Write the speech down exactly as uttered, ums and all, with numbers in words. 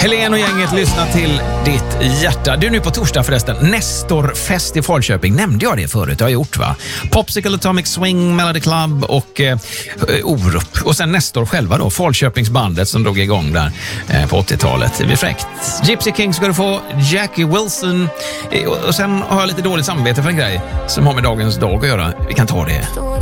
Helen och gänget lyssnar till ditt hjärta. Du är nu på torsdag förresten. Nestorfest i Falköping. Nämnde jag det förut? Jag har gjort va? Popsicle, Atomic Swing, Melody Club och eh, Orup. Och sen Nestor själva då. Falköpingsbandet som drog igång där eh, på åttiotalet. Det blir fräckt. Gypsy King ska du få. Jackie Wilson. Eh, och sen har jag lite dåligt samvete för en grej som har med dagens dag att göra. Vi kan ta det.